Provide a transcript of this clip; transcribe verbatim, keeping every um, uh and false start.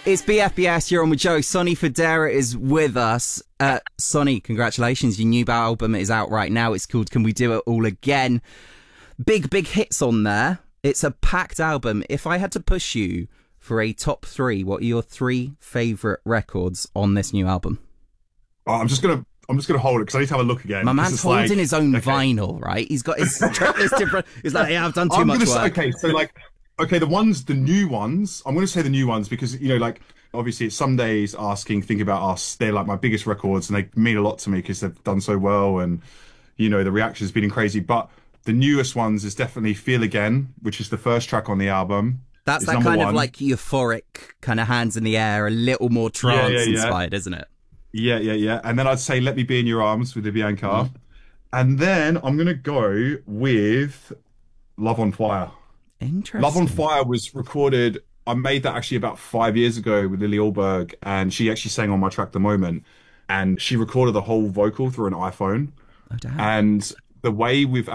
It's B F B S, you're on with Joe. Sonny Fodera is with us. Uh, Sonny, congratulations. Your new album is out right now. It's called Can We Do It All Again? Big, big hits on there. It's a packed album. If I had to push you for a top three, what are your three favourite records on this new album? Oh, I'm just gonna I'm just gonna hold it because I need to have a look again. My man's holding like, his own okay. vinyl, right? He's got his checklist different. He's like, yeah, I've done too I'm much gonna work. Say, okay, so like, okay, the ones, the new ones. I'm gonna say the new ones because you know, like, obviously, it's Some Days, Asking, Think About Us. They're like my biggest records, and they mean a lot to me because they've done so well, and you know, the reaction's been crazy. But the newest ones is definitely Feel Again, which is the first track on the album. That's it's that kind one. of like euphoric, kind of hands in the air, a little more trance yeah, yeah, yeah. inspired, isn't it? Yeah, yeah, yeah. And then I'd say Let Me Be in Your Arms with the Bianca. Mm. And then I'm going to go with Love on Fire. Interesting. Love on Fire was recorded, I made that actually about five years ago with Lily Alberg, and she actually sang on my track The Moment. And she recorded the whole vocal through an iPhone. Oh, damn. And the way we've